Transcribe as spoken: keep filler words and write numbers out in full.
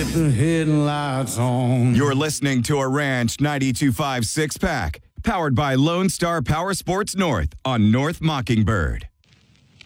the headlights on. You're listening to a Ranch ninety-two point five six-pack, powered by Lone Star Power Sports North on North Mockingbird.